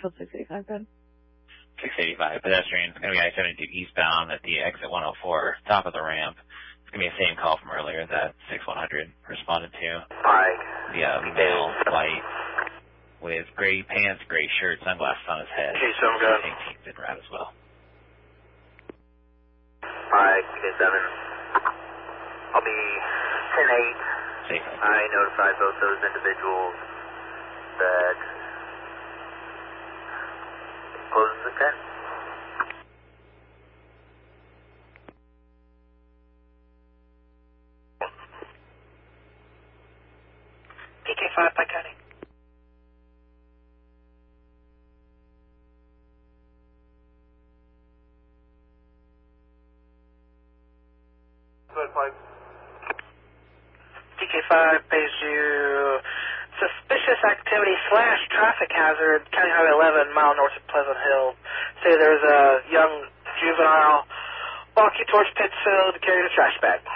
Northfield 685, then. 685, pedestrian. It's going to be I-72 eastbound at the exit 104, top of the ramp. It's going to be the same call from earlier that 6100 responded to. Hi. The male, white, with gray pants, gray shirt, sunglasses on his head. Okay, so I'm good. Same team's in route as well. Hi, K7. I'll be 10-8. Safe. I notified both those individuals that closes at 10. PK5 by County. PK5 pays you suspicious activity / traffic hazard, County Highway 11, mile north of Pleasant Hill. Say there's a young juvenile walking towards Pittsfield carrying a trash bag.